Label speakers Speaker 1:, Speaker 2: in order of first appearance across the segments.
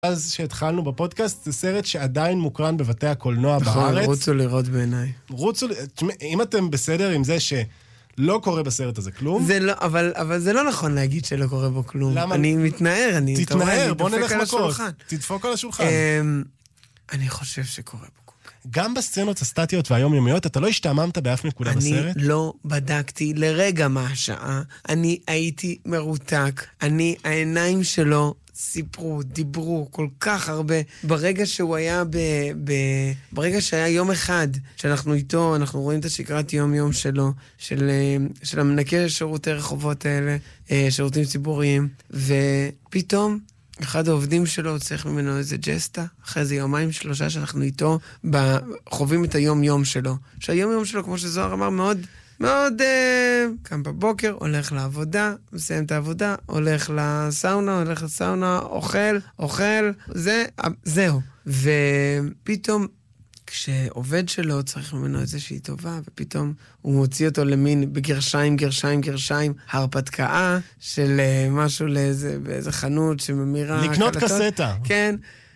Speaker 1: אז שהתחלנו בפודקאסט, זה סרט שעדיין מוקרן בבתי הקולנוע בארץ.
Speaker 2: רוצו לראות בעיניי.
Speaker 1: אם אתם בסדר עם זה שלא קורה בסרט הזה כלום.
Speaker 2: אבל זה לא נכון להגיד שלא קורה בו כלום.
Speaker 1: למה?
Speaker 2: אני מתנער,
Speaker 1: תתנער, בוא נלך מכות. תדפוק על השולחן.
Speaker 2: אני חושב שקורה בו.
Speaker 1: גם בסצנות הסטטיות והיומיומיות, אתה לא השתעממת באף נקודה בסרט?
Speaker 2: אני לא בדקתי לרגע מה השעה. אני הייתי מרותק. העיניים שלו סיפרו, דיברו כל כך הרבה. ברגע שהוא היה ברגע שהיה יום אחד שאנחנו איתו, אנחנו רואים את השקרת יום שלו, של המנקה שירותי רחובות האלה, שירותים ציבוריים, ופתאום אחד העובדים שלו צריך ממנו איזה ג'סטה, אחרי איזה 2-3 שאנחנו איתו, חווים את היום שלו. שהיום שלו, כמו שזוהר אמר, מאוד קם בבוקר, הולך לעבודה, מסיים את העבודה, הולך לסאונה, אוכל, זהו. ופתאום, כשעובד שלו צריך ממנו איזושהי טובה, ופתאום הוא מוציא אותו למין בגרשיים, הרפתקה של משהו באיזה חנות שממירה...
Speaker 1: לקנות קסטה.
Speaker 2: כן.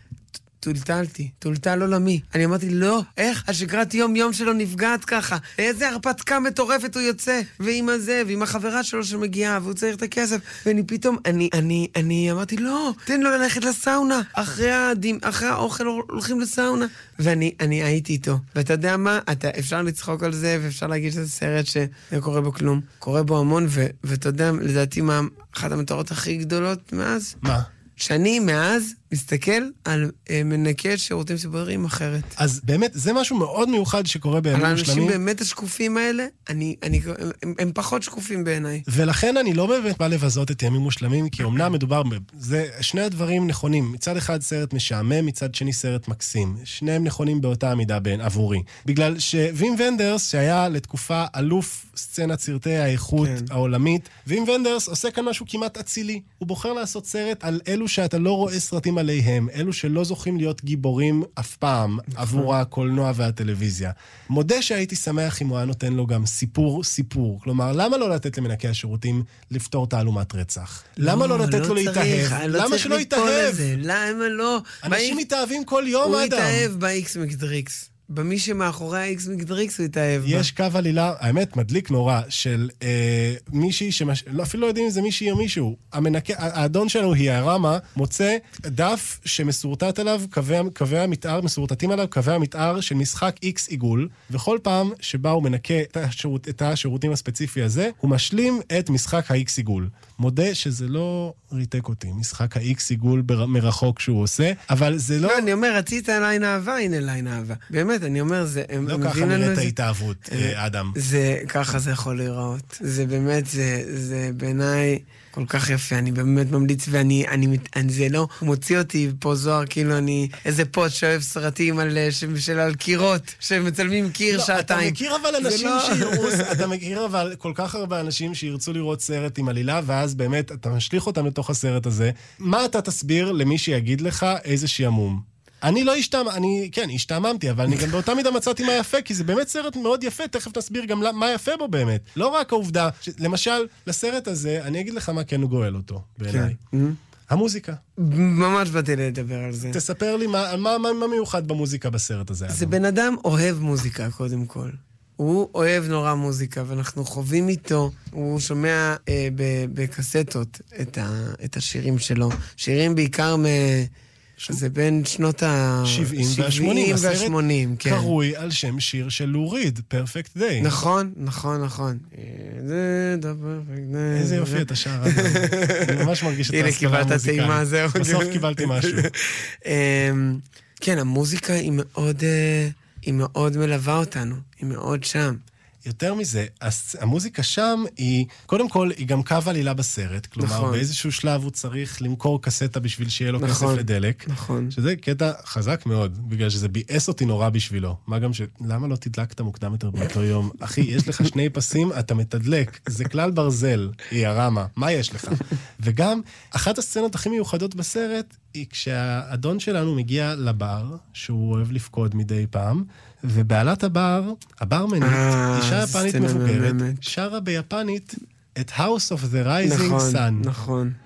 Speaker 2: טולטל עולמי. אני אמרתי, לא, איך? השקרת יום שלו נפגעת ככה. איזה הרפתקה מטורפת הוא יוצא. ועם הזה, ועם החברה שלו שמגיעה, והוא צריך את הכסף. ואני פתאום, אני אמרתי, לא, תן לו ללכת לסאונה. אחרי האוכל הולכים לסאונה. ואני הייתי איתו. ואתה יודע מה? אפשר לצחוק על זה, ואפשר להגיד שזה סרט שלא קורה בו כלום. קורה בו המון, ואתה יודע, לדעתי, מה אחת המטרות הכי גדולות מאז?
Speaker 1: מה?
Speaker 2: שאני מאז מסתכל על מנקה שירותים ציבוריים אחרת.
Speaker 1: אז באמת, זה משהו מאוד מיוחד שקורה בימים מושלמים.
Speaker 2: האנשים באמת השקופים האלה, הם פחות שקופים בעיניי.
Speaker 1: ולכן אני לא באמת בא לבזות את ימים מושלמים, כי אומנם מדובר, שני הדברים נכונים. מצד אחד סרט משעמם, מצד שני סרט מקסים. שניהם נכונים באותה עמידה עבורי. בגלל שווים ונדרס, שהיה לתקופה אלוף סצנת סרטי האיכות העולמית, וים ונדרס עושה כאן משהו כמעט אצילי. הוא בוחר לעשות סרט על אלו שאתה לא רואה סרטים עליהם, אלו שלא זוכים להיות גיבורים אף פעם עבור הקולנוע והטלוויזיה. מודה שהייתי שמח אם הוא היה נותן לו גם סיפור. כלומר, למה לא לתת למנקי השירותים לפתור תעלומת רצח? למה לא לתת לו להתאהב? למה שלא יתאהב?
Speaker 2: למה לא?
Speaker 1: אנשים מתאהבים כל יום, אדם.
Speaker 2: הוא יתאהב באיקס מקדריקס. במי שמאחורי האיקס מקדריקס הוא יתאהב.
Speaker 1: יש קו עלילה, האמת, מדליק נורא, של מישהי, אפילו לא יודעים אם זה מישהי או מישהו. האדון שלנו היא הרמה, מוצא דף שמסורטט עליו, מסורטטים עליו קווי המתאר של משחק X עיגול, וכל פעם שבה הוא מנקה את השירותים הספציפי הזה, הוא משלים את משחק ה-X עיגול. מודה שזה לא ריתק אותי, משחק ה-X עיגול מרחוק שהוא עושה, אבל זה לא...
Speaker 2: לא, אני אומר, רצית ליין אהבה, הנה ליין אהבה. באמת, אני אומר, זה...
Speaker 1: לא ככה נראית ההתאהבות, אדם.
Speaker 2: ככה זה יכול להיראות. זה באמת, זה בעיניי כל כך יפה. אני באמת ממליץ, זה לא מוציא אותי פה זוהר, כאילו אני איזה פוט שאוהב סרטים על קירות, שמצלמים קיר שעתיים.
Speaker 1: אתה מכיר אבל כל כך הרבה אנשים שירצו לראות סרט עם עלילה, ואז באמת אתה משליך אותם לתוך הסרט הזה. מה אתה תסביר למי שיגיד לך איזה שעמום? אני לא השתעממתי, אבל אני גם באותה מידה מצאתי מה יפה, כי זה באמת סרט מאוד יפה, תכף נסביר גם מה יפה בו באמת. לא רק העובדה, למשל, לסרט הזה, אני אגיד לך מה כן הוא גואל אותו, בעיניי. המוזיקה.
Speaker 2: ממש באתי לדבר על זה.
Speaker 1: תספר לי מה מיוחד במוזיקה בסרט הזה.
Speaker 2: זה בן אדם אוהב מוזיקה, קודם כל. הוא אוהב נורא מוזיקה, ואנחנו חווים איתו, הוא שומע בקסטות את השירים שלו. שירים בעיקר זה בין שנות
Speaker 1: ה-70 וה-80.
Speaker 2: הסרט
Speaker 1: קרוי על שם שיר של לוריד, Perfect Day.
Speaker 2: נכון.
Speaker 1: איזה יופי אתה שר. אני ממש מרגיש את
Speaker 2: הנה, קיבלת טעימה, זהו.
Speaker 1: בסוף קיבלתי משהו.
Speaker 2: כן, המוזיקה היא מאוד מלווה אותנו, היא מאוד שם.
Speaker 1: יותר מזה, המוזיקה שם היא, קודם כל, היא גם קו עלילה בסרט, כלומר, באיזשהו שלב הוא צריך למכור קסטה בשביל שיהיה לו כסף לדלק, שזה קטע חזק מאוד, בגלל שזה ביאס אותי נורא בשבילו. מה גם למה לא תדלקת מוקדם יותר באותו יום? אחי, יש לך 2 פסים, אתה מתדלק, זה כלל ברזל, היא הרמה, מה יש לך? וגם, אחת הסצנות הכי מיוחדות בסרט, היא כשהאדון שלנו מגיע לבר, שהוא אוהב לפקוד מדי פעם, ובעלת הבר, הברמנית, אישה יפנית מבוגרת, שרה ביפנית את House of the Rising Sun.
Speaker 2: נכון.